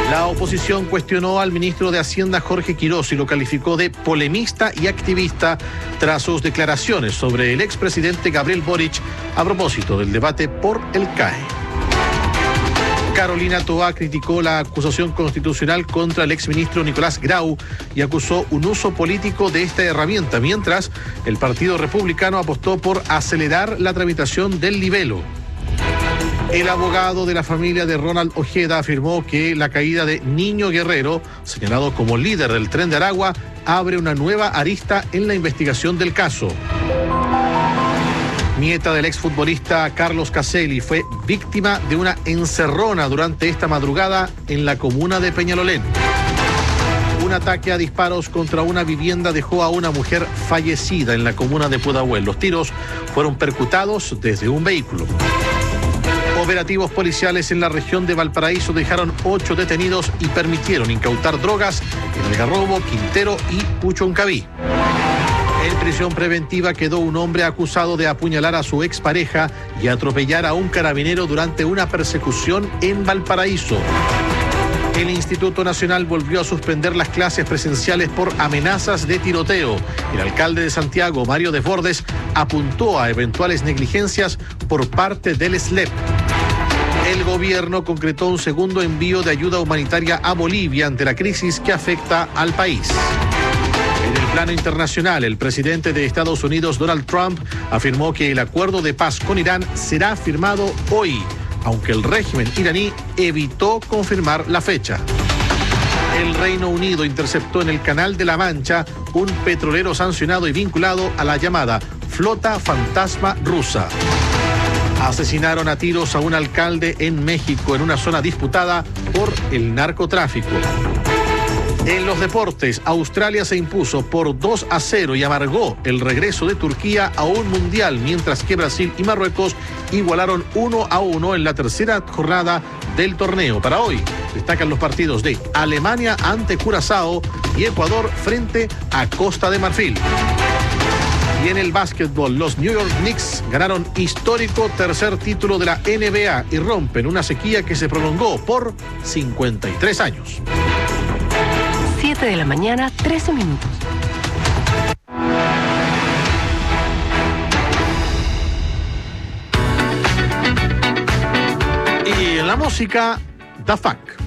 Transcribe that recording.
La oposición cuestionó al ministro de Hacienda Jorge Quirós y lo calificó de polemista y activista tras sus declaraciones sobre el expresidente Gabriel Boric a propósito del debate por el CAE. Carolina Toá criticó la acusación constitucional contra el exministro Nicolás Grau y acusó un uso político de esta herramienta, mientras el Partido Republicano apostó por acelerar la tramitación del libelo. El abogado de la familia de Ronald Ojeda afirmó que la caída de Niño Guerrero, señalado como líder del Tren de Aragua, abre una nueva arista en la investigación del caso. Nieta del exfutbolista Carlos Caselli fue víctima de una encerrona durante esta madrugada en la comuna de Peñalolén. Un ataque a disparos contra una vivienda dejó a una mujer fallecida en la comuna de Pudahuel. Los tiros fueron percutados desde un vehículo. Operativos policiales en la región de Valparaíso dejaron 8 detenidos y permitieron incautar drogas en Algarrobo, Quintero y Puchoncaví. En prisión preventiva quedó un hombre acusado de apuñalar a su expareja y atropellar a un carabinero durante una persecución en Valparaíso. El Instituto Nacional volvió a suspender las clases presenciales por amenazas de tiroteo. El alcalde de Santiago, Mario Desbordes, apuntó a eventuales negligencias por parte del SLEP. El gobierno concretó un segundo envío de ayuda humanitaria a Bolivia ante la crisis que afecta al país. En el plano internacional, el presidente de Estados Unidos, Donald Trump, afirmó que el acuerdo de paz con Irán será firmado hoy, aunque el régimen iraní evitó confirmar la fecha. El Reino Unido interceptó en el Canal de la Mancha un petrolero sancionado y vinculado a la llamada Flota Fantasma rusa. Asesinaron a tiros a un alcalde en México en una zona disputada por el narcotráfico. En los deportes, Australia se impuso por 2-0 y amargó el regreso de Turquía a un mundial, mientras que Brasil y Marruecos igualaron 1-1 en la tercera jornada del torneo. Para hoy destacan los partidos de Alemania ante Curazao y Ecuador frente a Costa de Marfil. Y en el básquetbol, los New York Knicks ganaron histórico tercer título de la NBA y rompen una sequía que se prolongó por 53 años. 7 de la mañana, 13 minutos. Y en la música, Da Funk.